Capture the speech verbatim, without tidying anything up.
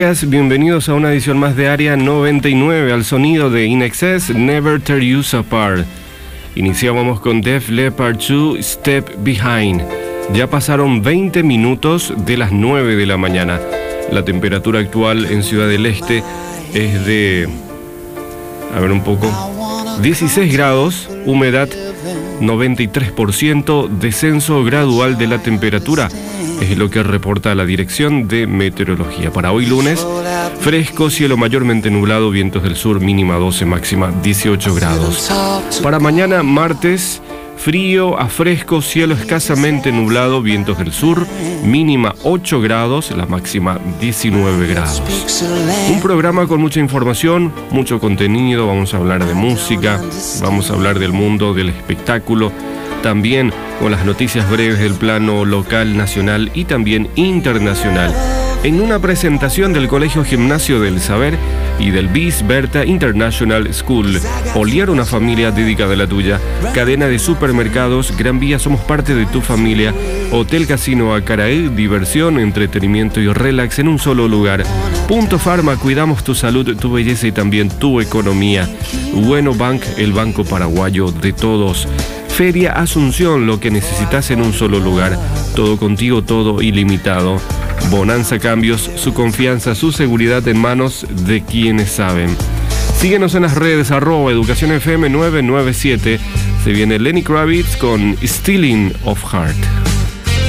Bienvenidos a una edición más de Área noventa y nueve, al sonido de In Excess, Never Tear You Apart. Iniciábamos con Def Leppard dos, Step Behind. Ya pasaron veinte minutos de las nueve de la mañana. La temperatura actual en Ciudad del Este es de, a ver un poco, dieciséis grados, humedad noventa y tres por ciento, descenso gradual de la temperatura. Es lo que reporta la Dirección de Meteorología. Para hoy lunes, fresco, cielo mayormente nublado, vientos del sur, mínima doce, máxima dieciocho grados. Para mañana, martes, frío a fresco, cielo escasamente nublado, vientos del sur, mínima ocho grados, la máxima diecinueve grados. Un programa con mucha información, mucho contenido, vamos a hablar de música, vamos a hablar del mundo del espectáculo, también con las noticias breves del plano local, nacional y también internacional. En una presentación del Colegio Gimnasio del Saber y del Bis Berta International School, Oliar, una familia dedicada a la tuya, cadena de supermercados Gran Vía, somos parte de tu familia, Hotel Casino Acaraí, diversión, entretenimiento y relax en un solo lugar. Punto Pharma, cuidamos tu salud, tu belleza y también tu economía. Bueno Bank, el banco paraguayo de todos. Feria Asunción, lo que necesitas en un solo lugar. Todo contigo, todo ilimitado. Bonanza Cambios, su confianza, su seguridad en manos de quienes saben. Síguenos en las redes, arroba Educación F M nueve nueve siete. Se viene Lenny Kravitz con Stealing of Heart.